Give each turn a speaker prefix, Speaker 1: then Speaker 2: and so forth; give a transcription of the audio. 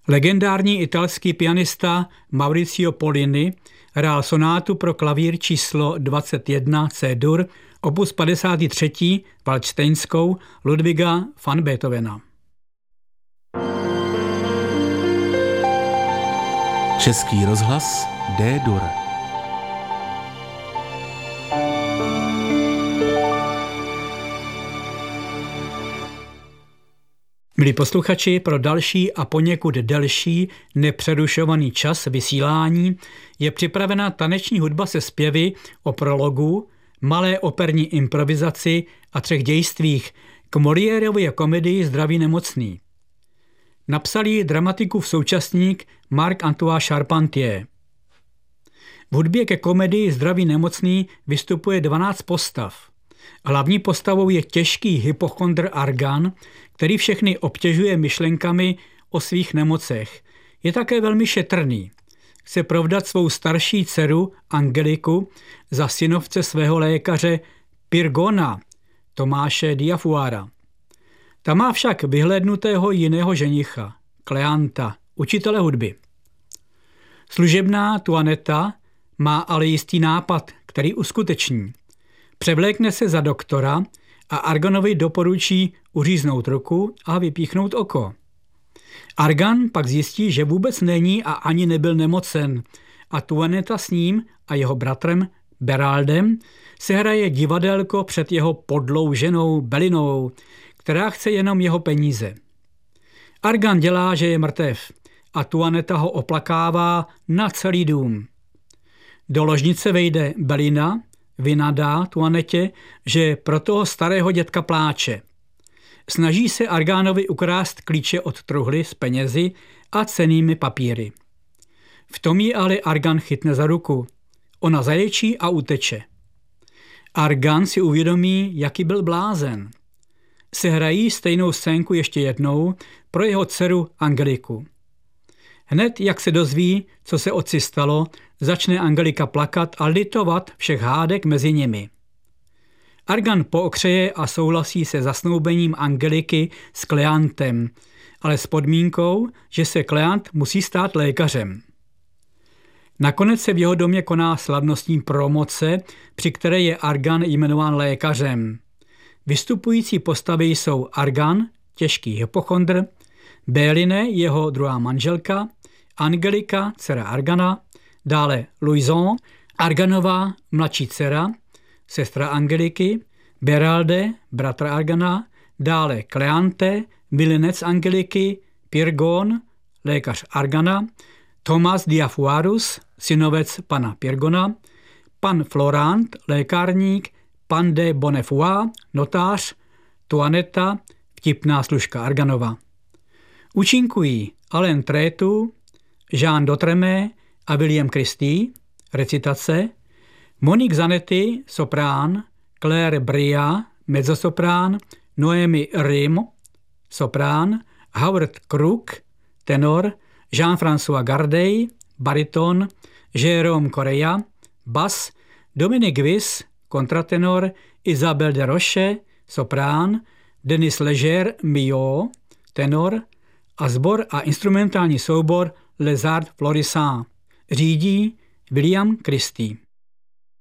Speaker 1: Legendární italský pianista Maurizio Pollini hrál sonátu pro klavír číslo 21 C-dur, opus 53. Valdštejnskou Ludwiga van Beethovena.
Speaker 2: Český rozhlas D-dur.
Speaker 1: Milí posluchači, pro další a poněkud delší nepřerušovaný čas vysílání je připravena taneční hudba se zpěvy o prologu, malé operní improvizaci a 3 dějstvích k Moliérově komedii Zdraví nemocný. Napsal ji dramatikův současník Marc-Antoine Charpentier. V hudbě ke komedii Zdraví nemocný vystupuje 12 postav. Hlavní postavou je těžký hypochondr Argan, který všechny obtěžuje myšlenkami o svých nemocech. Je také velmi šetrný. Chce provdat svou starší dceru Angeliku za synovce svého lékaře Pirgona, Tomáše Diafuara. Ta má však vyhlédnutého jiného ženicha, Kleanta, učitele hudby. Služebná Tuaneta má ale jistý nápad, který uskuteční. Převlékne se za doktora a Arganovi doporučí uříznout ruku a vypíchnout oko. Argan pak zjistí, že vůbec není a ani nebyl nemocen a Tuaneta s ním a jeho bratrem Beraldem se hraje divadélko před jeho podlou ženou Belinou, která chce jenom jeho peníze. Argan dělá, že je mrtev a Tuaneta ho oplakává na celý dům. Do ložnice vejde Belina, vynadá Tuanetě, že pro toho starého dětka pláče. Snaží se Arganovi ukrást klíče od truhly s penězi a cennými papíry. V tom ji ale Argan chytne za ruku. Ona zaječí a uteče. Argan si uvědomí, jaký byl blázen. Sehrají stejnou scénku ještě jednou pro jeho dceru Angeliku. Hned, jak se dozví, co se otci stalo, začne Angelika plakat a litovat všech hádek mezi nimi. Argan pookřeje a souhlasí se zasnoubením Angeliky s Kleantem, ale s podmínkou, že se Kleant musí stát lékařem. Nakonec se v jeho domě koná slavnostní promoce, při které je Argan jmenován lékařem. Vystupující postavy jsou Argan, těžký hypochondr, Béline, jeho druhá manželka, Angelika, dcera Argana, dále Louison, Arganová mladší dcera, sestra Angeliky, Beralde, bratr Argana, dále Kleante, milenec Angeliky, Pirgon, lékař Argana, Thomas Diafuarus, synovec pana Pirgona, pan Florant, lékárník, pan de Bonnefoy, notář, Tuaneta, vtipná služka Arganova. Účinkují Alain Trétu, Jean Dotremé a William Christie, recitace, Monique Zanetti, soprán, Claire Bria, mezzosoprán, Noémie Rim, soprán, Howard Crook, tenor, Jean-François Gardey, bariton, Jérôme Correia, bas, Dominique Wyss, kontratenor, Isabelle de Roche, soprán, Denis Leger, Mio, tenor a sbor a instrumentální soubor Les Arts Florissants. Řídí William Christie.